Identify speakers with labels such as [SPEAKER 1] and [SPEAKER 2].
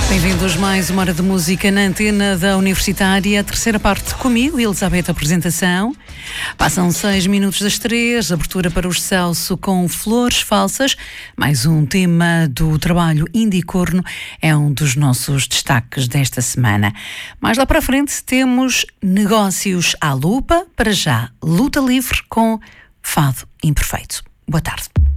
[SPEAKER 1] Bem-vindos mais uma hora de música na antena da Universitária. A terceira parte comigo, Elizabeth, apresentação. Passam 6 minutos das 3, abertura para o Celso com Flores Falsas. Mais um tema do trabalho Indicorno, é um dos nossos destaques desta semana. Mais lá para a frente temos Negócios à Lupa, para já Luta Livre com Fado Imperfeito. Boa tarde.